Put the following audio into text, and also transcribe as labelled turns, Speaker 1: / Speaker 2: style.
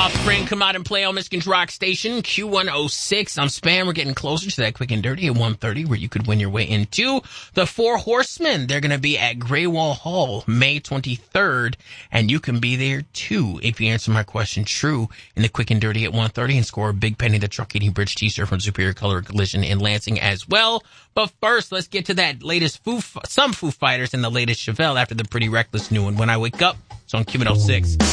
Speaker 1: Offspring come out and play on Michigan's Rock Station, Q106. I'm Spam. We're getting closer to that Quick and Dirty at 1:30, where you could win your way into the Four Horsemen. They're going to be at Graywall Hall, May 23rd, and you can be there too if you answer my question true in the Quick and Dirty at 1:30 and score a Big Penny the Truck Eating Bridge t-shirt from Superior Color Collision in Lansing as well. But first, let's get to that latest some Foo Fighters and the latest Chevelle after the Pretty Reckless new one. When I Wake Up, it's on Q106.